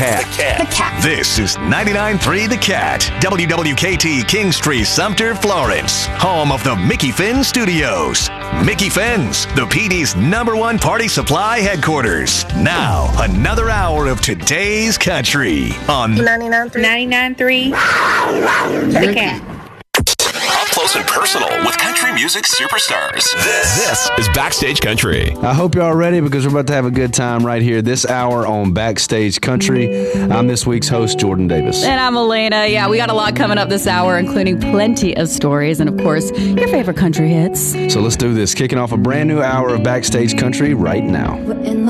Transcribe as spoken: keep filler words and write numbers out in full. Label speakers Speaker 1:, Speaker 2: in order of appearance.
Speaker 1: Cat.
Speaker 2: The Cat.
Speaker 3: The Cat.
Speaker 1: This is ninety-nine point three The Cat. W W K T Kingstree, Sumter, Florence. Home of the Mickey Finn Studios. Mickey Finn's, the P D's number one party supply headquarters. Now, another hour of today's country on
Speaker 3: ninety-nine point three.
Speaker 4: ninety-nine point three. The Cat.
Speaker 2: Up close and personal with country music superstars. This,
Speaker 5: This is Backstage Country.
Speaker 6: I hope y'all are ready because we're about to have a good time right here this hour on Backstage Country. I'm this week's host, Jordan Davis.
Speaker 7: And I'm Elena. Yeah, we got a lot coming up this hour, including plenty of stories and, of course, your favorite country hits.
Speaker 6: So let's do this. Kicking off a brand new hour of Backstage Country right now.
Speaker 8: In